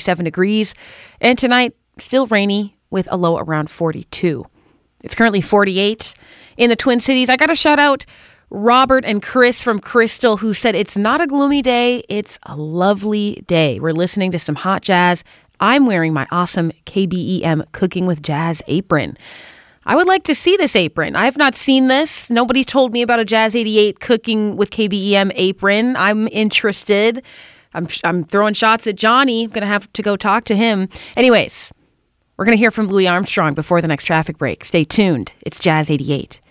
47 degrees. And tonight, still rainy with a low around 42. It's currently 48 in the Twin Cities. I got to shout out Robert and Chris from Crystal, who said it's not a gloomy day, it's a lovely day. We're listening to some hot jazz. I'm wearing my awesome KBEM Cooking with Jazz apron. I would like to see this apron. I have not seen this. Nobody told me about a Jazz 88 Cooking with KBEM apron. I'm interested. I'm throwing shots at Johnny. I'm going to have to go talk to him. Anyways, we're going to hear from Louis Armstrong before the next traffic break. Stay tuned. It's Jazz 88.